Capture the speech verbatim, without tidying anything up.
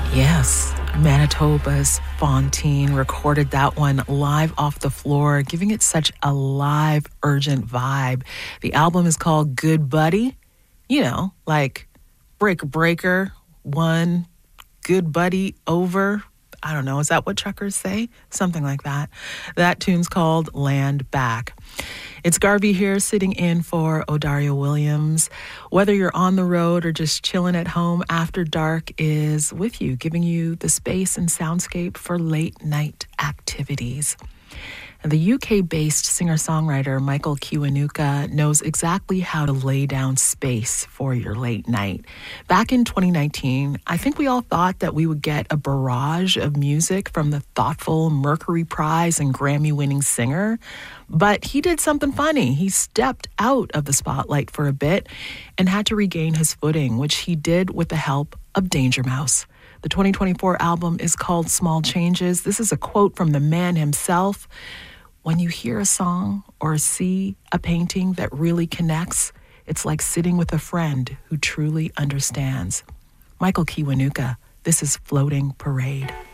Yes, Manitoba's Fontaine recorded that one live off the floor, giving it such a live, urgent vibe. The album is called Good Buddy. You know, like Breaker Breaker, one, Good Buddy, over. I don't know, is that what truckers say? Something like that. That tune's called Land Back. It's Garvey here, sitting in for Odario Williams. Whether you're on the road or just chilling at home, After Dark is with you, giving you the space and soundscape for late night activities. And the U K-based singer-songwriter Michael Kiwanuka knows exactly how to lay down space for your late night. Back in twenty nineteen, I think we all thought that we would get a barrage of music from the thoughtful Mercury Prize and Grammy-winning singer, but he did something funny. He stepped out of the spotlight for a bit and had to regain his footing, which he did with the help of Danger Mouse. The twenty twenty-four album is called Small Changes. This is a quote from the man himself. When you hear a song or see a painting that really connects, it's like sitting with a friend who truly understands. Michael Kiwanuka, this is Floating Parade.